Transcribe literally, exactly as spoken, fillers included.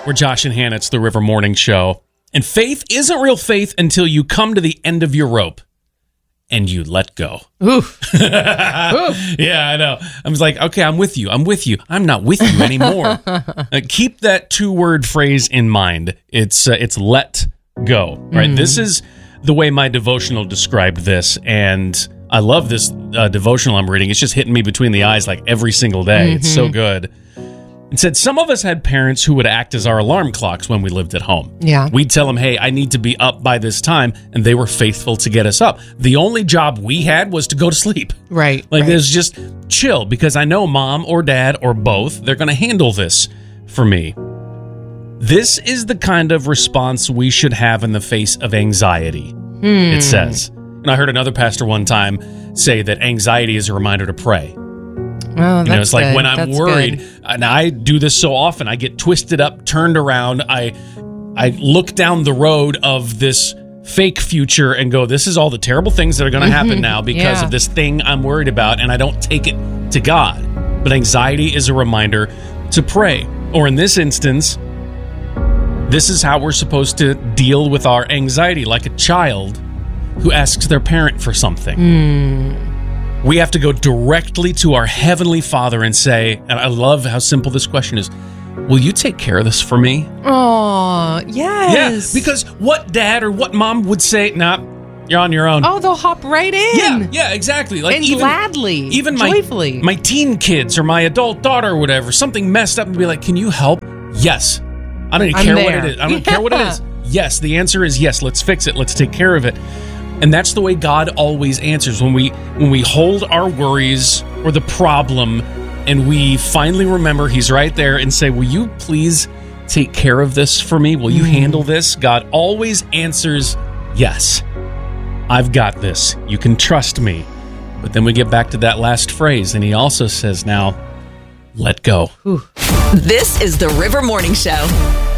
We're Josh and Hannah. It's the River Morning Show. And faith isn't real faith until you come to the end of your rope and you let go. Oof. Oof. Yeah, I know. I was like, okay, I'm with you. I'm with you. I'm not with you anymore. uh, keep that two-word phrase in mind. It's uh, it's let go, right? Mm. This is the way my devotional described this, and I love this uh, devotional I'm reading. It's just hitting me between the eyes like every single day. Mm-hmm. It's so good. It said, some of us had parents who would act as our alarm clocks when we lived at home. Yeah. We'd tell them, hey, I need to be up by this time, and they were faithful to get us up. The only job we had was to go to sleep. Right. Like, right. It was just chill, because I know mom or dad or both, they're going to handle this for me. This is the kind of response we should have in the face of anxiety, hmm. it says. And I heard another pastor one time say that anxiety is a reminder to pray. Oh, that's you know, it's like good. when I'm that's worried, good. and I do this so often, I get twisted up, turned around, I I look down the road of this fake future and go, this is all the terrible things that are going to happen Mm-hmm. now because yeah. of this thing I'm worried about, and I don't take it to God. But anxiety is a reminder to pray. Or in this instance, this is how we're supposed to deal with our anxiety, like a child who asks their parent for something. Mm. We have to go directly to our Heavenly Father and say, and I love how simple this question is, will you take care of this for me? Oh, yes. Yeah, because what dad or what mom would say, nah, you're on your own. Oh, they'll hop right in. Yeah, yeah, exactly. Like and even, gladly, even my, joyfully. my teen kids or my adult daughter or whatever, something messed up and be like, can you help? Yes. I don't even I'm care there. what it is. I don't yeah. care what it is. Yes, the answer is yes. Let's fix it. Let's take care of it. And that's the way God always answers. When we when we hold our worries or the problem and we finally remember He's right there and say, will you please take care of this for me? Will you mm. handle this? God always answers yes. I've got this. You can trust me. But then we get back to that last phrase, and He also says, now, let go. Ooh. This is the River Morning Show.